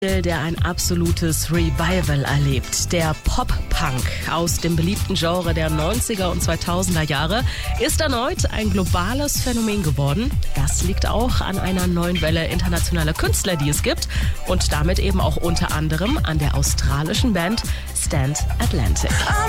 Der ein absolutes Revival erlebt. Der Pop-Punk aus dem beliebten Genre der 90er und 2000er Jahre ist erneut ein globales Phänomen geworden. Das liegt auch an einer neuen Welle internationaler Künstler, die es gibt, und damit eben auch unter anderem an der australischen Band Stand Atlantic.